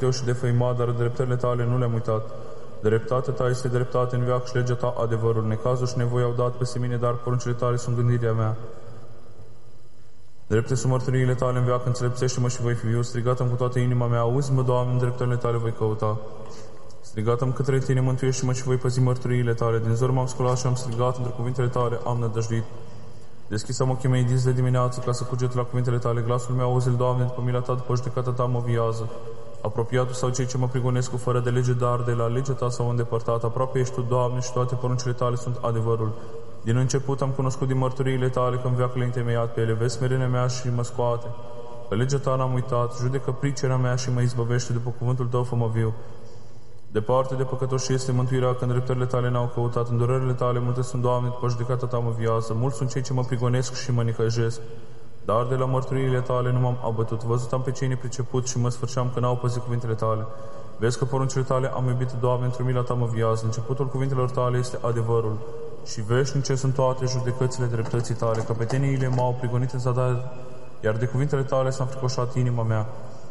eu și defăimat, dar dreptările tale nu le-am uitat. Dreptatea ta este dreptate în veac și legea ta adevărul. Necazul și nevoia au dat peste mine, dar poruncile tale sunt gândirea mea. Drepte sunt mărturiile tale în veac, înțelepțește-mă și voi fi viu. Strigată-mi cu toată inima mea, auzi-mă, Doamne, în dreptările tale voi căuta. Strigată-mi către tine, mântuiește-mă și voi păzi mărturiile tale. Din zor m-am sculat și am strigat, între cuvintele tale am nădăjduit. Deschis-am ochii mei dis de dimineață ca să cuget la cuvintele tale. Glasul meu auzi-l, Doamne, după mila ta, după judecata ta mă viază. Apropiatul sau cei ce mă prigonesc cu fără de lege, dar de la legea ta s-au îndepărtat. Aproape ești tu, Doamne, și toate poruncile tale sunt adevărul. Din început am cunoscut din mărturiile tale că în veac le-ai întemeiat pe ele. Vezi smerenia mea și mă scoate. Pe legea ta n-am uitat, judecă pricerea mea și mă izbăvește, după cuvântul tău fă-mă viu. Departe de păcătoși este mântuirea, când dreptările tale n-au căutat. Îndurările tale multe sunt, Doamne, după judecata ta mă viază. Mulți sunt cei ce mă prigonesc și mă nicăjesc. Dar de la mărturiile tale nu m-am abătut. Văzut am pe cei nepriceput și mă sfârșeam că n-au păzit cuvintele tale. Vezi că poruncile tale am iubit, Doamne, într-o mila ta mă viază. Începutul cuvintelor tale este adevărul și veșnice sunt toate judecățile dreptății tale. Căpeteniile m-au prigonit în zadar, iar de cuvintele tale s-a înfricoșat inima mea.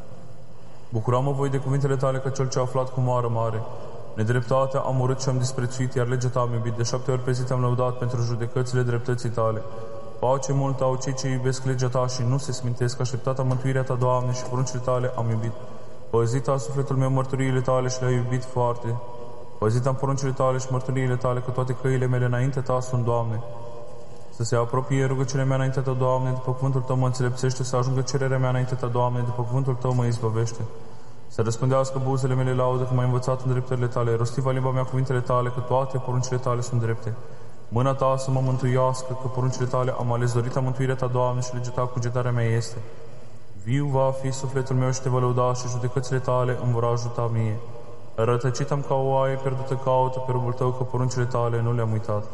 Bucuram-mă voi de cuvintele tale ca cel ce a aflat cu moară mare. Nedreptatea am urât și am disprețuit, iar legea ta am iubit. De 7 ori pe zi te-am lăudat pentru judecățile dreptății tale. Pace mult au cei ce iubesc legea ta și nu se smintesc. Așteptata mântuirea ta, Doamne, și poruncile tale am iubit. Păzit a sufletul meu mărturiile tale și le-ai iubit foarte. Păzit am poruncile tale și mărturiile tale, că toate căile mele înainte ta sunt, Doamne. Să se apropie rugăciunea mea înainte ta, Doamne, după cuvântul tău mă înțelepțește, să ajungă cererea mea înainte ta, Doamne, după cuvântul tău mă izbăvește. Să răspândească buzele mele laudă, că m-ai învățat în dreptările tale, rostiva limba mea cuvintele tale, că toate poruncile tale sunt drepte. Mâna ta să mă mântuiască, că poruncile tale am ales. Dorita mântuirea ta, Doamne, și legea ta cugetarea mea este. Viu va fi sufletul meu și te va lăuda și judecățile tale îmi vor ajuta mie. Rătăcit am ca o oaie pierdută, caută pe râul tău, că poruncile tale nu le-am uitat.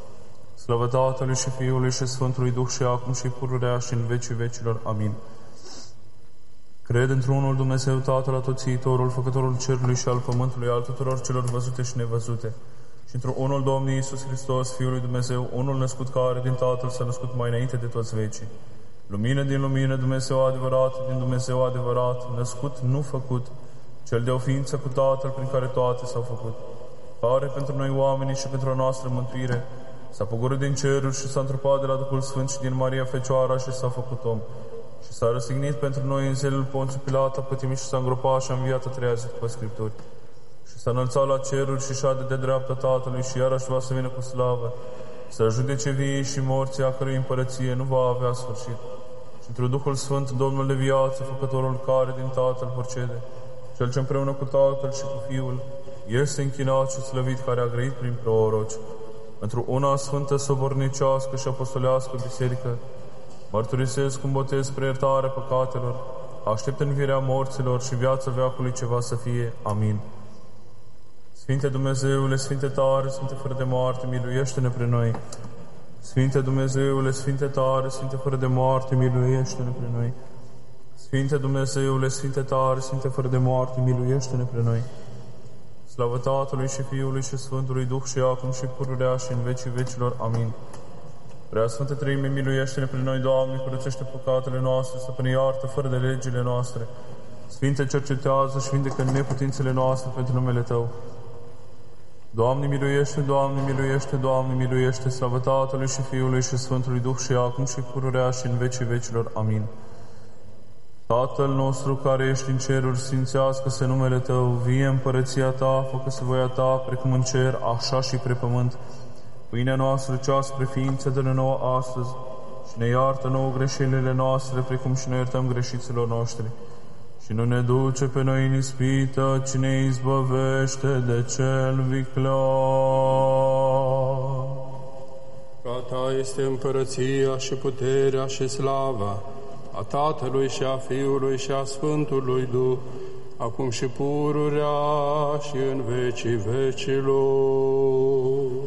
Slavă Tatălui și Fiului și Sfântului Duh și acum și pururea și în vecii vecilor. Amin. Cred într-unul Dumnezeu Tatăl Atoțiitorul, Făcătorul cerului și al pământului, al tuturor celor văzute și nevăzute, și într-unul Domnul Iisus Hristos, Fiul lui Dumnezeu, unul născut care din Tatăl s-a născut mai înainte de toți vecii. Lumină din lumină, Dumnezeu adevărat din Dumnezeu adevărat, născut, nu făcut, cel de o ființă cu Tatăl, prin care toate s-au făcut, care pentru noi oamenii și pentru a noastră mântuire s-a pogorât din ceruri și s-a întrupat de la Duhul Sfânt și din Maria Fecioara și s-a făcut om. Și s-a răstignit pentru noi în zilul Ponțiu Pilat, a pătimit și s-a îngropat și a înviat a treia zi după Scripturi. Și s-a înălțat la ceruri și șade de dreapta Tatălui și iarăși va să vină cu slavă, să judece viii și morții, a cărui împărăție nu va avea sfârșit. Și într-un Duhul Sfânt, Domnul de viață, Făcătorul care din Tatăl procede, cel ce împreună cu Tatăl și cu Fiul este închinat și slăvit, care a grăit prin proroci, într-o una sfântă, sobornicească și apostolească biserică, mărturisesc un botez spre iertarea păcatelor, aștept învierea morților și viața veacului ce va să fie. Amin. Sfinte Dumnezeule, Sfinte tare, Sfinte fără de moarte, miluiește-ne pre noi. Sfinte Dumnezeule, Sfinte tare, Sfinte fără de moarte, miluiește-ne pre noi. Sfinte Dumnezeule, Sfinte tare, Sfinte fără de moarte, miluiește-ne pre noi. Slavă Tatălui și Fiului și Sfântului Duh și acum și pururea și în vecii vecilor. Amin. Prea Sfântă Treime, miluiește-ne pre noi, Doamne, curățește păcatele noastre, să ne iartă fără de legile noastre. Sfinte, cercetează și vindecă neputințele noastre pentru numele Tău. Doamne, miluiește, Doamne, miluiește, Doamne, miluiește, slavă Tatălui și Fiului și Sfântului Duh și acum și pururea și în vecii vecilor. Amin. Tatăl nostru care ești în ceruri, sfințească-se numele Tău, vie împărăția Ta, făcă-se voia Ta, precum în cer, așa și pe pământ. Pâinea noastră cea spre ființă dă-ne nouă astăzi și ne iartă nouă greșelile noastre, precum și noi iertăm greșiților noștri. Și nu ne duce pe noi în ispită, ci ne izbăvește de cel viclean. Ca Ta este împărăția și puterea și slava a Tatălui și a Fiului și a Sfântului Duh, acum și pururea și în vecii vecilor.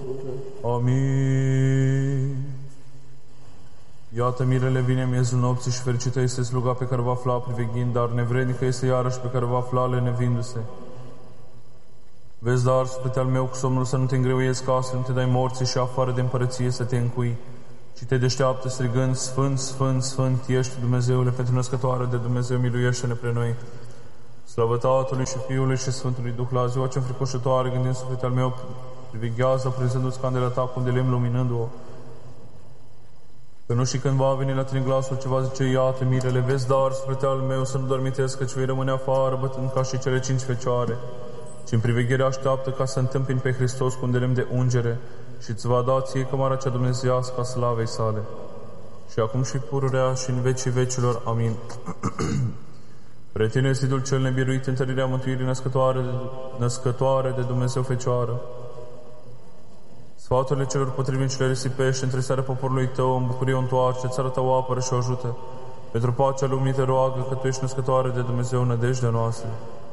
Amin. Iată, mirele vine miezul nopții și fericită este sluga pe care va afla priveghind, dar nevrednică este iarăși pe care va afla lenevindu-se. Vezi, dar, suflete al meu, cu somnul să nu te îngreuiezi casă, nu te dai morții și afară de împărăție să te încui, ci te deșteaptă strigând, Sfânt, Sfânt, Sfânt, ești Dumnezeule, pentru născătoare de Dumnezeu, miluiește-ne pre noi. Slavă Tatălui și Fiului și Sfântului Duh, la ziua ce înfricoșătoare, gândind sufletul al meu, privighează, prinzându-ți candela ta cu de lemn, luminându-o. Că nu știi când va veni la tine glasul ce va zice, iată mirele, vezi, dar suflete al meu să nu dormitesc, căci vei rămâne afară, bătând ca și cele 5 fecioare, ci în priveghere așteaptă ca să întâmpini pe Hristos cu un de lemn de ungere și îți va da ție cămara cea dumnezeiască a slavei sale. Și acum și pururea și în vecii vecilor. Amin. Pre tine, zidul cel nebiruit, întărirea mântuirii născătoare de Dumnezeu Fecioară. Sfaturile celor potrivnici le risipește, întresarea poporului tău, în bucurie o întoarce, țara ta o apără și o ajută. Pentru pacea lumii te roagă, că tu ești născătoare de Dumnezeu, nădejdea noastră.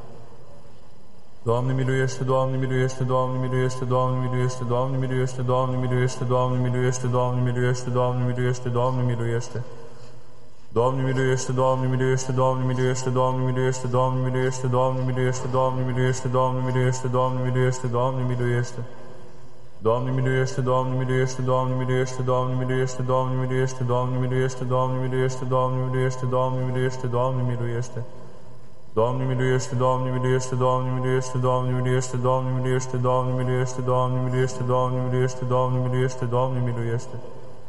Doamne miluiește, Doamne miluiește, Doamne miluiește, Doamne miluiește, Doamne miluiește, Doamne miluiește, Doamne miluiește, Doamne miluiește, Doamne miluiește, Doamne miluiește. Doamne miluiește, Doamne miluiește, Doamne miluiește, Doamne miluiește, Doamne miluiește, Doamne miluiește, Doamne miluiește, Doamne miluiește, Doamne miluiește, Doamne miluiește. Doamne miluiește, Doamne miluiește, Doamne miluiește, Doamne miluiește, Doamne miluiește, Doamne miluiește, Doamne miluiește, Doamne miluiește, Doamne miluiește, Doamne miluiește. Doamne miluiește, Doamne miluiește, Doamne miluiește, Doamne miluiește, Doamne miluiește, Doamne miluiește, Doamne miluiește, Doamne miluiește, Doamne miluiește, Doamne miluiește.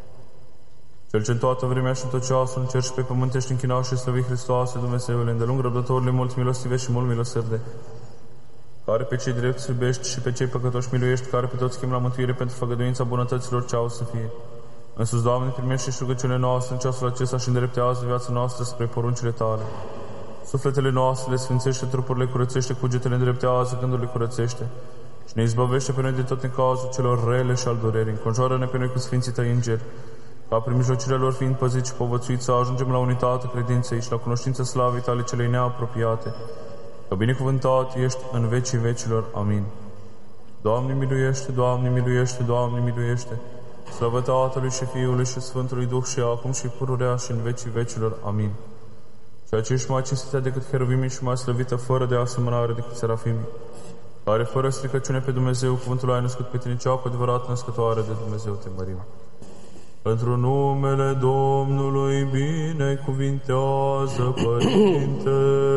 Cel ce în toată vremea și în tot ceasul în cer și pe pământ ești închinat și slăvit Hristoase, Dumnezeule, îndelung răbdătorile, mult milostive și mult milosărde, care pe cei drepți iubești și pe cei păcătoși miluiești, care pe toți chem la mântuire pentru făgăduința bunătăților ce au să fie. Însuți, Doamne, primește și rugăciunile noastre în ceasul acesta și îndreptează viața noastră spre poruncile Tale. Sufletele noastre le sfințește, trupurile curățește, cugetele îndreptează, gândurile curățește și ne izbăvește pe noi de tot necazul celor rele și al durerii. Înconjoară-ne pe noi cu sfinții Tăi îngeri, ca prin mijlocirea lor fiind păziți și povățuiți să ajungem la unitate credinței și la cunoștința slavei Tale celei neapropiate. Că binecuvântat ești în vecii vecilor. Amin. Doamne miluiește, Doamne miluiește, Doamne miluiește. Slavă Tatălui și Fiului și Sfântului Duh și acum și pururea și în vecii vecilor. Amin. Ceea ce ești mai cinstită decât heruvimii și mai slăvită fără de asemănare decât serafimii, care fără stricăciune pe Dumnezeu, cuvântul ai născut pe tine, cea cu adevărat născătoare de Dumnezeu, te mărim. Pentru numele Domnului binecuvintează, Părinte.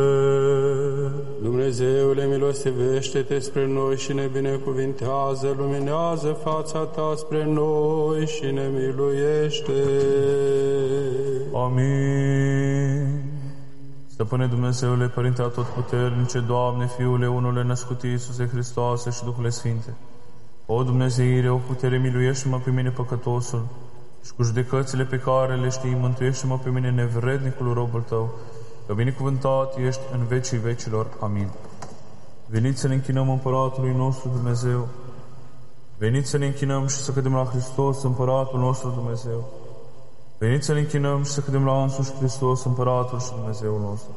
Dumnezeule, milostivește-te spre noi și ne binecuvintează, luminează fața Ta spre noi și ne miluiește. Amin. Stăpâne Dumnezeule, Părinte Atotputernice, Doamne, Fiule, Unule născut Iisuse Hristoase și Duhule Sfinte, o Dumnezeire, o putere, miluiește-mă pe mine păcătosul și cu judecățile pe care le știi, mântuiește-mă pe mine nevrednicul robul Tău, că binecuvântat ești în vecii vecilor. Amin. Veniți să ne închinăm Împăratului nostru Dumnezeu. Veniți să ne închinăm și să cădem la Hristos, Împăratul nostru Dumnezeu. Veniți să ne închinăm și să cădem la însuși Hristos, Împăratul și Dumnezeul nostru.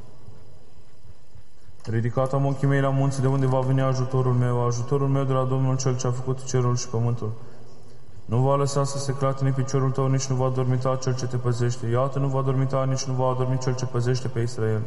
Ridicat am ochii mei la munți, de unde va veni ajutorul meu de la Domnul Cel ce a făcut cerul și pământul. Nu va lăsa să se clatine piciorul tău, nici nu va dormita Cel ce te păzește. Iată, nu va dormita, nici nu va adormi Cel ce păzește pe Israel.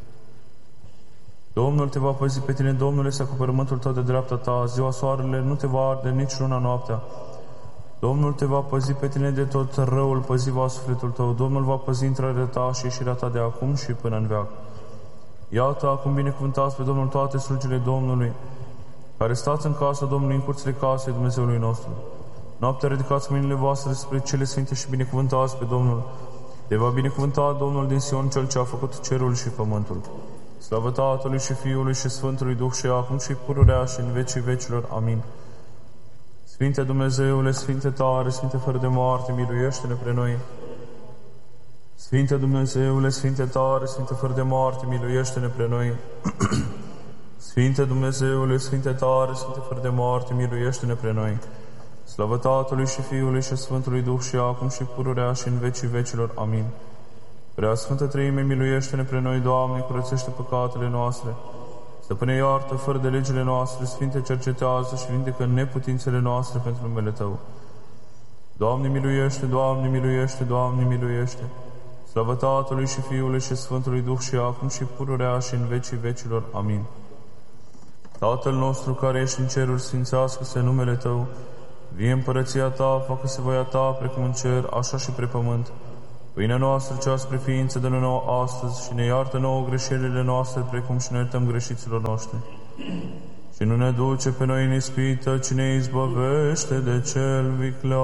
Domnul te va păzi pe tine, Domnul este acoperământul tău de dreapta ta, ziua soarele nu te va arde, nici luna noaptea. Domnul te va păzi pe tine de tot răul, păzi va sufletul tău. Domnul va păzi intrarea ta și ieșirea ta de acum și până în veac. Iată, acum binecuvântați pe Domnul toate slujile Domnului, care stați în casa Domnului, în curțile casei Dumnezeului nostru. Noaptea ridicați mâinile voastre spre cele sfinte și binecuvântați pe Domnul. Te va binecuvânta Domnul din Sion, Cel ce a făcut cerul și pământul. Slavă Tatălui și Fiului și Sfântului Duh și acum și pururea și în vecii vecilor. Amin. Sfinte Dumnezeule, Sfinte tare, Sfinte fără de moarte, miluiește-ne pre noi. Sfinte Dumnezeule, Sfinte tare, Sfinte fără de moarte, miluiește-ne pre noi. Sfinte Dumnezeule, Sfinte tare, Sfinte fără de moarte, miluiește-ne pre noi. Slavă Tatălui și Fiului și Sfântului Duh și acum și pururea și în vecii vecilor. Amin. Prea Sfântă Treime, miluiește-ne pre noi, Doamne, curățește păcatele noastre. Stăpâne, iartă fără de legile noastre, Sfinte, cercetează și vindecă neputințele noastre pentru numele Tău. Doamne, miluiește, Doamne, miluiește, Doamne, miluiește. Slavă Tatălui și Fiului și Sfântului Duh și acum și pururea și în vecii vecilor. Amin. Tatăl nostru care ești în ceruri, sfințească-se numele Tău. Vie împărăția Ta, facă-se voia Ta, precum în cer, așa și pe pământ. Pâinea noastră, cea spre ființă, dă-ne nouă astăzi și ne iartă nouă greșelile noastre, precum și noi iertăm greșiților noștri. Și nu ne duce pe noi în ispită, ci ne izbăvește de cel viclean.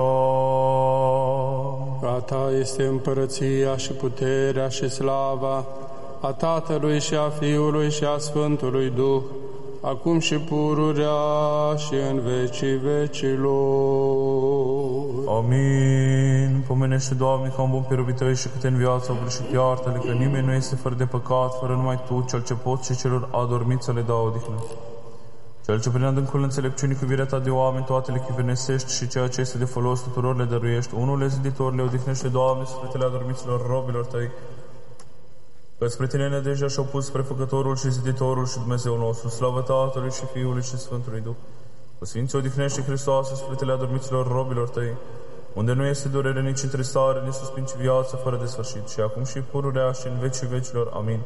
A Ta este împărăția și puterea și slava a Tatălui și a Fiului și a Sfântului Duh, acum și pururea și în vecii vecilor. Amin. Pomenește, Doamne, ca un bun pierobit Tăi și câte în viață au greșit, iartă-le, că nimeni nu este fără de păcat, fără numai Tu, Cel ce poți și celor adormiți să le dau odihnă. Cel ce prin adâncul înțelepciunii cu iubirea Ta de oameni toate le chivernesești și ceea ce este de folos tuturor le dăruiești. Unul le ziditor le odihnește, Doamne, sufletele adormiților robilor Tăi, că spre Tine nădejdea și-au pus prefăcătorul și ziditorul și Dumnezeu nostru, slavă Tatălui și Fiului și Sfântului Duh. Cu Sfinții odihnește, Hristoase, sufletele adormiților robilor Tăi, unde nu este durere, nici întristare, nici suspin, ci viață fără de sfârșit, și acum și pururea și în vecii vecilor. Amin.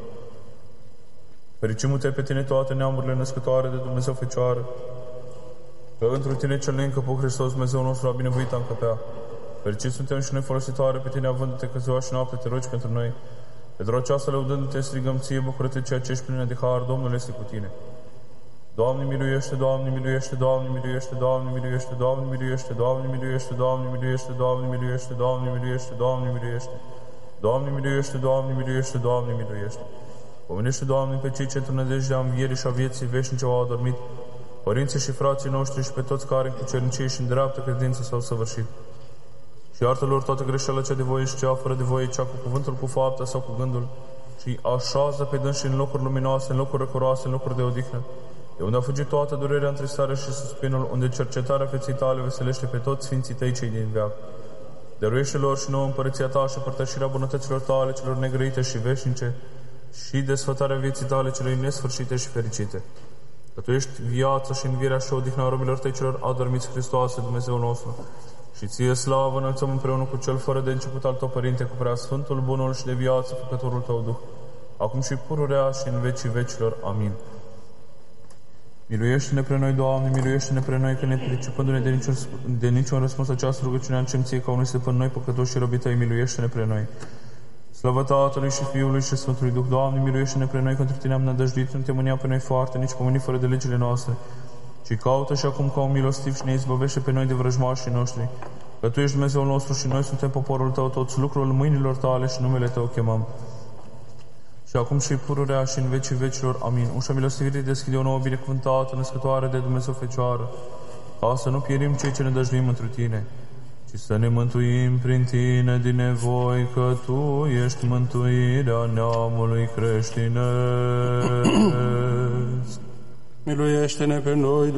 Fericim-te pe Tine toate neamurile născătoare de Dumnezeu Fecioară, că într-un Tine cel neîncăput Hristos, Dumnezeu nostru, a binevoit a încăpea. Fericiți suntem și noi folositoare pe Tine, avându-Te că ziua și noapte te rogi pentru noi. Pentru aceasta, lăudându-Te, strigăm Ție, bucură-te, ceea ce ești plină de har, Domnul este cu Tine. Doamne miluiește, Doamne miluiește, Doamne miluiește, Doamne miluiește, Doamne miluiește, Doamne miluiește, Doamne miluiește, Doamne miluiește, Doamne miluiește, Doamne miluiește, Doamne miluiește, Doamne miluiește, Doamne miluiește. Pomenește, Doamne, pe cei ce într-o nădejdea învierii și a vieții veșnice au adormit, părinții și frații noștri și pe toți care cu cernicie și în dreaptă credință s-au săvârșit. Și iartă-lor toată greșeala cea de voie și cea fără de voie, cea cu cuvântul, cu fapta sau cu gândul, și așează pe dânsi în locuri luminoase, în locuri răcoroase, în locuri de odihnă, de unde a fugit toată durerea, întristarea și suspinul, unde cercetarea feței Tale veselește pe toți Sfinții Tăi cei din veac. Dăruiește lor și nouă împărăția Ta și părtășirea bunătăților Tale celor negrăite și veșnice și desfătarea vieții Tale celei nesfârșite și fericite. Că Tu ești viața și învierea și odihna robilor Tăi celor adormiți, Hristoase, Dumnezeu nostru. Și Ție slavă înălțăm împreună cu Cel fără de început al Tău, Părinte, cu prea Sfântul, Bunul și de viață, Făcătorul Tău Duh, acum și pururea și în vecii vecilor. Amin. Miluiește-ne pre noi, Doamne, miluiește-ne pre noi, că ne pricepându-ne de niciun răspuns această rugăciune aducem Ție ca unui stăpân noi, păcătoși și robii Tăi, miluiește-ne pre noi. Slavă Tatălui și Fiului și Sfântului Duh, Doamne, miluiește-ne pre noi, că într Tine am nădăjduit, nu Te mânia pe noi foarte, nici pomeni fără de legile noastre, ci caută și acum ca un milostiv și ne izbăvește pe noi de vrăjmașii noștri, că Tu ești Dumnezeu nostru și noi suntem poporul Tău, toți lucrul mâinilor Tale și numele Tău chemăm. Și acum și pururea și în vecii vecilor. Amin. Ușa milostivirii deschide o nouă binecuvântată, născătoare de Dumnezeu Fecioară, ca să nu pierim cei ce ne dăjduim întru Tine, ci să ne mântuim prin Tine din nevoi, că Tu ești mântuirea neamului creștinesc. Miluiește-ne pe noi,